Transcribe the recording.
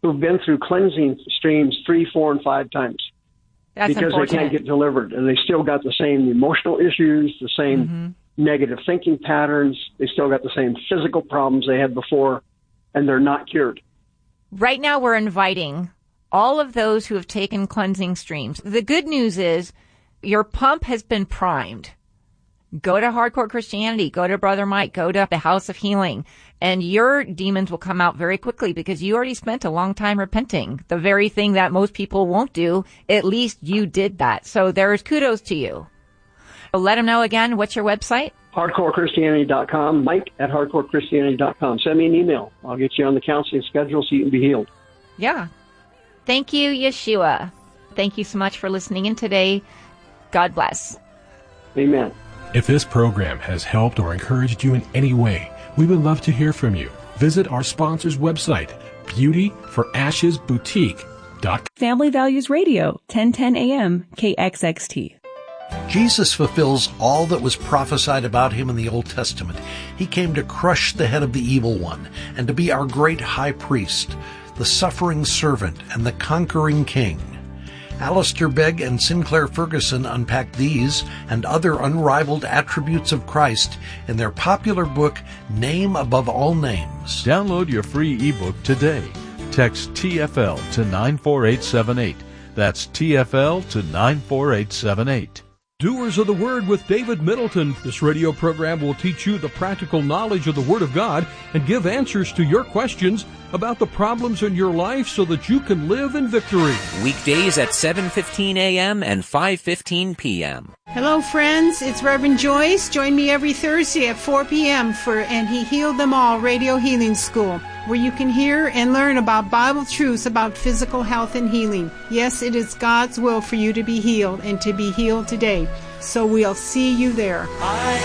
who've been through cleansing streams 3, 4, and 5 times. That's because they can't get delivered, and they still got the same emotional issues, the same negative thinking patterns. They still got the same physical problems they had before, and they're not cured. Right now, we're inviting all of those who have taken cleansing streams. The good news is your pump has been primed. Go to Hardcore Christianity, go to Brother Mike, go to the House of Healing, and your demons will come out very quickly because you already spent a long time repenting. The very thing that most people won't do, at least you did that. So there's kudos to you. Let them know again, what's your website? HardcoreChristianity.com, Mike at HardcoreChristianity.com. Send me an email. I'll get you on the counseling schedule so you can be healed. Yeah. Thank you, Yeshua. Thank you so much for listening in today. God bless. Amen. If this program has helped or encouraged you in any way, we would love to hear from you. Visit our sponsor's website, beautyforashesboutique.com. Family Values Radio, 1010 AM, KXXT. Jesus fulfills all that was prophesied about him in the Old Testament. He came to crush the head of the evil one and to be our great high priest, the suffering servant and the conquering king. Alistair Begg and Sinclair Ferguson unpack these and other unrivaled attributes of Christ in their popular book, Name Above All Names. Download your free ebook today. Text TFL to 94878. That's TFL to 94878. Doers of the Word with David Middleton. This radio program will teach you the practical knowledge of the Word of God and give answers to your questions about the problems in your life so that you can live in victory. Weekdays at 7:15 a.m. and 5:15 p.m. Hello, friends. It's Reverend Joyce. Join me every Thursday at 4 p.m. for And He Healed Them All Radio Healing School, where you can hear and learn about Bible truths about physical health and healing. Yes, it is God's will for you to be healed and to be healed today. So we'll see you there.